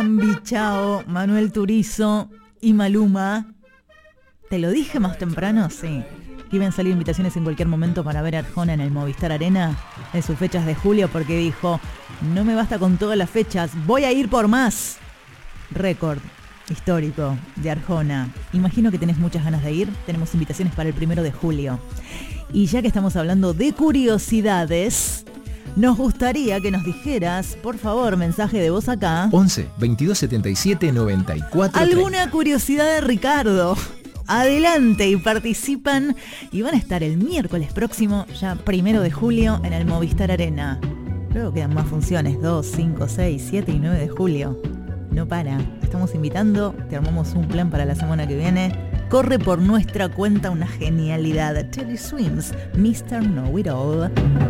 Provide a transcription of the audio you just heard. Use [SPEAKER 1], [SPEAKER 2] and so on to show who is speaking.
[SPEAKER 1] Bichao, Manuel Turizo y Maluma. ¿Te lo dije más temprano? Sí. Iban a salir invitaciones en cualquier momento para ver a Arjona en el Movistar Arena en sus fechas de julio, porque dijo, no me basta con todas las fechas, voy a ir por más. Récord histórico de Arjona. Imagino que tenés muchas ganas de ir. Tenemos invitaciones para el 1 de julio. Y ya que estamos hablando de curiosidades, nos gustaría que nos dijeras, por favor, mensaje de voz acá.
[SPEAKER 2] 11 22 77 94
[SPEAKER 1] ¿Alguna
[SPEAKER 2] 30.
[SPEAKER 1] curiosidad de Ricardo? Adelante y participan y van a estar el miércoles próximo, ya 1 de julio, en el Movistar Arena. Luego quedan más funciones, 2, 5, 6, 7 y 9 de julio. No para, estamos invitando, te armamos un plan para la semana que viene. Corre por nuestra cuenta una genialidad. Teddy Swims, Mr. Know It All.